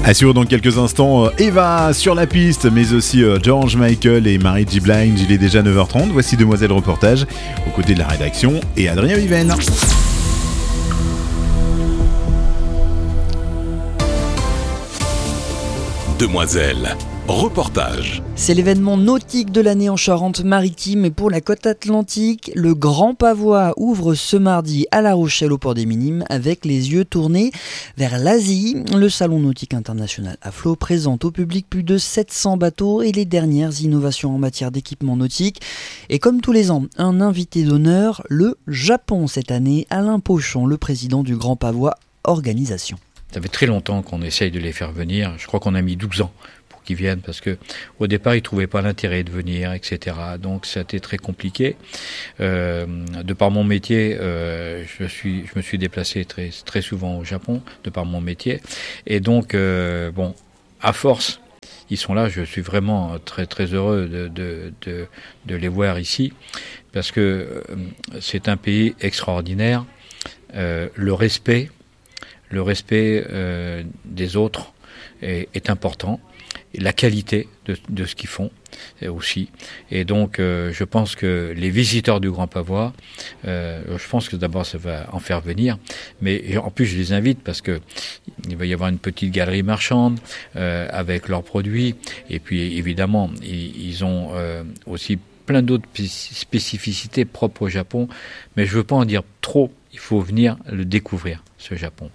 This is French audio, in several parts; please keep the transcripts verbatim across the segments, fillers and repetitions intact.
Assure dans quelques instants euh, Eva sur la piste, mais aussi euh, George Michael et Marie J. Blige. Il est déjà neuf heures trente. Voici Demoiselle Reportage aux côtés de la rédaction et Adrien Viven. Demoiselle Reportage. C'est l'événement nautique de l'année en Charente-Maritime et pour la côte atlantique, le Grand Pavois ouvre ce mardi à La Rochelle au port des Minimes avec les yeux tournés vers l'Asie. Le Salon nautique international à flot présente au public plus de sept cents bateaux et les dernières innovations en matière d'équipement nautique. Et comme tous les ans, un invité d'honneur, le Japon cette année, Alain Pochon, le président du Grand Pavois Organisation. Ça fait très longtemps qu'on essaye de les faire venir. Je crois qu'on a mis douze ans pour qu'ils viennent parce que au départ, ils ne trouvaient pas l'intérêt de venir, et cetera. Donc, ça a été très compliqué. Euh, de par mon métier, euh, je suis, je me suis déplacé très, très souvent au Japon, de par mon métier. Et donc, euh, bon, à force, ils sont là. Je suis vraiment très, très heureux de, de, de, de les voir ici parce que euh, c'est un pays extraordinaire. Euh, le respect Le respect euh, des autres est, est important, et la qualité de, de ce qu'ils font aussi. Et donc, euh, je pense que les visiteurs du Grand Pavois, euh, je pense que d'abord ça va en faire venir, mais en plus je les invite parce que il va y avoir une petite galerie marchande euh, avec leurs produits, et puis évidemment ils, ils ont euh, aussi plein d'autres spécificités propres au Japon, mais je veux pas en dire trop. Il faut venir le découvrir, ce Japon.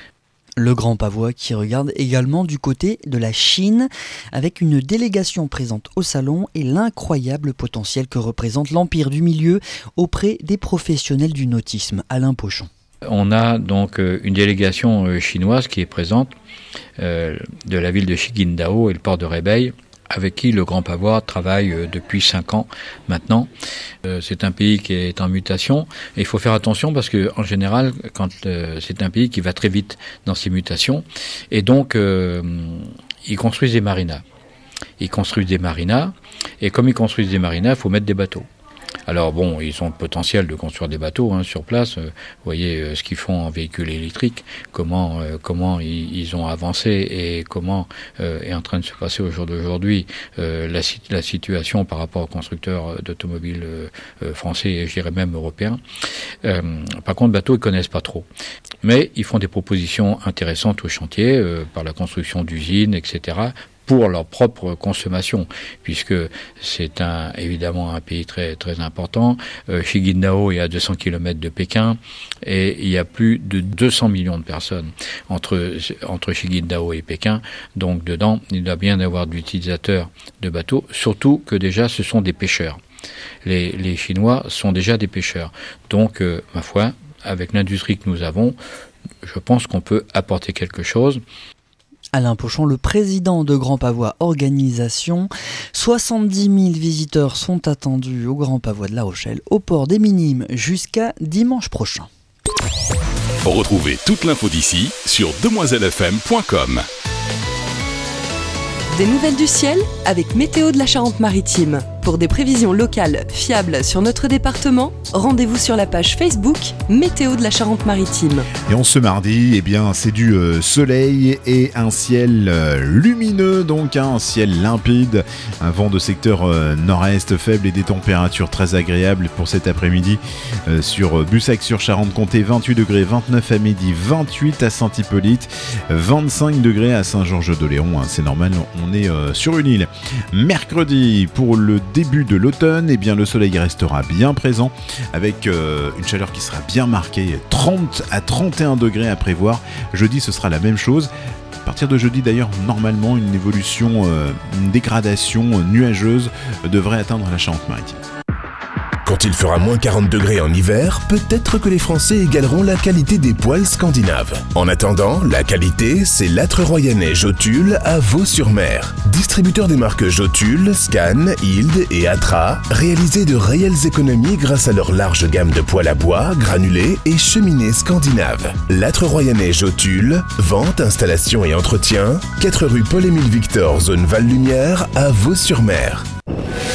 Le Grand Pavois qui regarde également du côté de la Chine avec une délégation présente au salon et l'incroyable potentiel que représente l'Empire du Milieu auprès des professionnels du nautisme. Alain Pochon. On a donc une délégation chinoise qui est présente euh, de la ville de Qingdao et le port de Rebei, avec qui le Grand Pavois travaille depuis cinq ans maintenant. Euh, c'est un pays qui est en mutation et il faut faire attention parce que en général, quand euh, c'est un pays qui va très vite dans ses mutations et donc euh, ils construisent des marinas. Ils construisent des marinas et comme ils construisent des marinas, il faut mettre des bateaux. Alors bon, ils ont le potentiel de construire des bateaux hein, sur place. Vous voyez euh, ce qu'ils font en véhicules électriques, comment euh, comment ils, ils ont avancé et comment euh, est en train de se passer au jour d'aujourd'hui euh, la, la situation par rapport aux constructeurs d'automobiles euh, euh, français et je dirais même européens. Euh, par contre, bateaux, ils connaissent pas trop. Mais ils font des propositions intéressantes au chantier euh, par la construction d'usines, et cetera pour leur propre consommation, puisque c'est un, évidemment un pays très, très important. Euh, Qingdao est à deux cents kilomètres de Pékin et il y a plus de deux cents millions de personnes entre, entre Qingdao et Pékin. Donc dedans, il doit bien y avoir d'utilisateurs de bateaux, surtout que déjà ce sont des pêcheurs. Les, les Chinois sont déjà des pêcheurs. Donc, euh, ma foi, avec l'industrie que nous avons, je pense qu'on peut apporter quelque chose. Alain Pochon, le président de Grand Pavois Organisation. soixante-dix mille visiteurs sont attendus au Grand Pavois de La Rochelle, au port des Minimes, jusqu'à dimanche prochain. Retrouvez toute l'info d'ici sur demoiselle f m point com. Des nouvelles du ciel avec Météo de la Charente-Maritime. Pour des prévisions locales fiables sur notre département, rendez-vous sur la page Facebook Météo de la Charente-Maritime. Et en ce mardi, eh bien, c'est du euh, soleil et un ciel euh, lumineux, donc hein, un ciel limpide, un vent de secteur euh, nord-est faible et des températures très agréables pour cet après-midi euh, sur Bussac-sur-Charente-Comté, vingt-huit degrés, vingt-neuf à midi, vingt-huit à Saint-Hippolyte, vingt-cinq degrés à Saint-Georges-de-Léon, hein, c'est normal, on est euh, sur une île. Mercredi, pour le début de l'automne, eh bien, le soleil restera bien présent avec euh, une chaleur qui sera bien marquée, trente à trente et un degrés à prévoir. Jeudi, ce sera la même chose. À partir de jeudi, d'ailleurs, normalement, une évolution, euh, une dégradation nuageuse devrait atteindre la Charente-Maritime. Quand il fera moins quarante degrés en hiver, peut-être que les Français égaleront la qualité des poêles scandinaves. En attendant, la qualité, c'est l'âtre royannais Jotule à Vaux-sur-Mer. Distributeur des marques Jotule, Scan, Hild et Atra, réalisés de réelles économies grâce à leur large gamme de poêles à bois, granulés et cheminées scandinaves. L'âtre royannais Jotule, vente, installation et entretien, quatre rue Paul-Émile Victor, zone Val-Lumière à Vaux-sur-Mer.